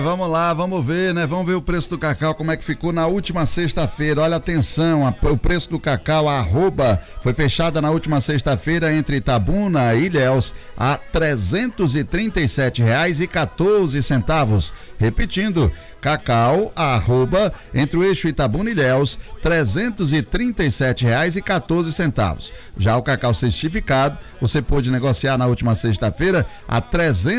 Vamos lá, vamos ver, né? Vamos ver o preço do cacau, como é que ficou na última sexta-feira. Olha, atenção, o preço do cacau, a arroba, foi fechada na última sexta-feira entre Itabuna e Ilhéus a R$ 337,14. Repetindo, cacau, a arroba, entre o eixo Itabuna e Ilhéus, R$ 337,14. Já o cacau certificado, você pôde negociar na última sexta-feira a R$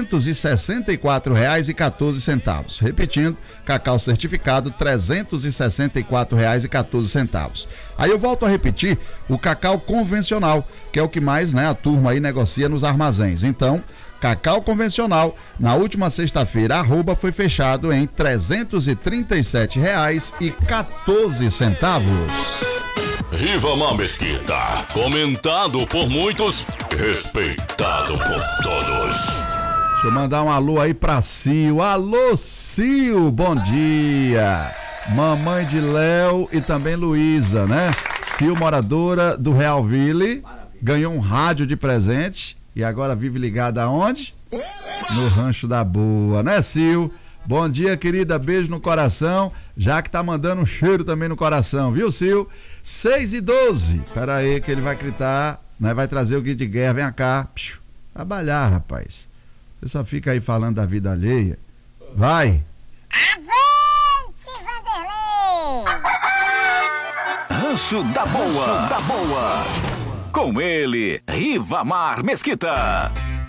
364,14. Repetindo, cacau certificado, R$ 364,14. Aí eu volto a repetir, o cacau convencional, que é o que mais, né, a turma aí negocia nos armazéns. Então, cacau convencional, na última sexta-feira, a arroba foi fechado em R$ 337,14. Rivamar Mesquita, comentado por muitos, respeitado por todos. Deixa eu mandar um alô aí pra Sil. Alô, Sil, bom dia. Mamãe de Léo e também Luísa, né? Sil, moradora do Realville, ganhou um rádio de presente e agora vive ligada aonde? No Rancho da Boa, né, Sil? Bom dia, querida, beijo no coração, já que tá mandando um cheiro também no coração, viu, Sil? 6:12, pera aí que ele vai gritar, né? Vai trazer o kit de guerra, vem cá, trabalhar, rapaz. Você só fica aí falando da vida alheia. Vai! Avante, Vanderlei! Rancho da Boa. Com ele, Rivamar Mesquita.